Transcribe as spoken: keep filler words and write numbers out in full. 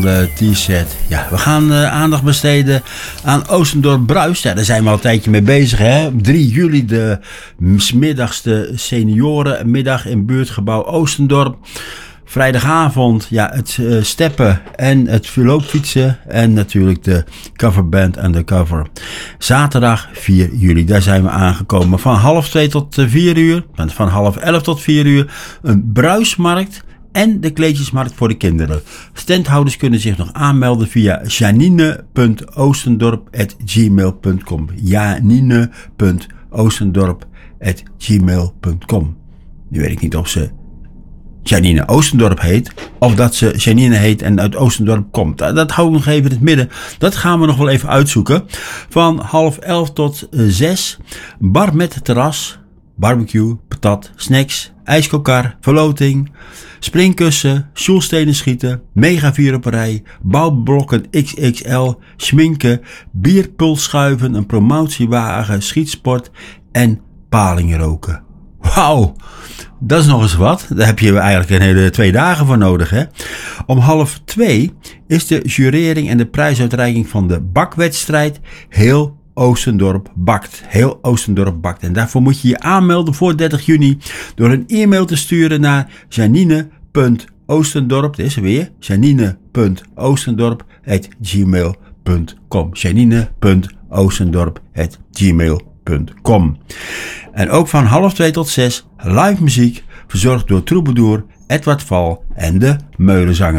geweldige t-shirt. Ja, we gaan uh, aandacht besteden aan Oostendorp Bruist. Ja, daar zijn we al een tijdje mee bezig. Hè? Op drie juli de middagste seniorenmiddag in buurtgebouw Oostendorp. Vrijdagavond, ja, het uh, steppen en het loopfietsen en natuurlijk de coverband undercover. Zaterdag vier juli, daar zijn we aangekomen. Van half twee tot vier uur, van half elf tot vier uur, een bruismarkt en de kleedjesmarkt voor de kinderen. Standhouders kunnen zich nog aanmelden via janine punt oostendorp at gmail punt com. janine punt oostendorp at gmail punt com. Nu weet ik niet of ze Janine Oostendorp heet, of dat ze Janine heet en uit Oostendorp komt. Dat hou ik nog even in het midden. Dat gaan we nog wel even uitzoeken. Van half elf tot zes, bar met terras, barbecue, patat, snacks, ijskokar, verloting, springkussen, sjoelstenen schieten, mega vieropperij, bouwblokken X X L, schminken, bierpulsschuiven, een promotiewagen, schietsport en palingen roken. Wauw, dat is nog eens wat. Daar heb je eigenlijk een hele twee dagen voor nodig, hè? Om half twee is de jurering en de prijsuitreiking van de bakwedstrijd Heel Oostendorp Bakt. Heel Oostendorp Bakt. En daarvoor moet je je aanmelden voor dertig juni door een e-mail te sturen naar janine punt oostendorp. Dat is er weer. janine punt oostendorp at gmail punt com. janine punt oostendorp at gmail punt com. En ook van half twee tot zes live muziek, verzorgd door Troubadour, Edward Val en de Meulenzangers.